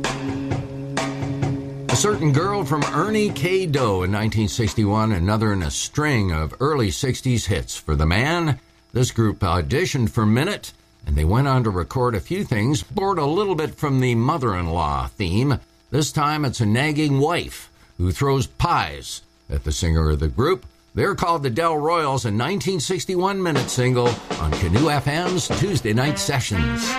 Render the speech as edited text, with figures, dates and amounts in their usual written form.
A Certain Girl from Ernie K. Doe in 1961, another in a string of early 60s hits for the man. This group auditioned for Minute, and they went on to record a few things, borrowed a little bit from the mother-in-law theme. This time it's a nagging wife who throws pies at the singer of the group. They're called the Del Royals, a 1961 Minute single on Canoe FM's Tuesday Night Sessions.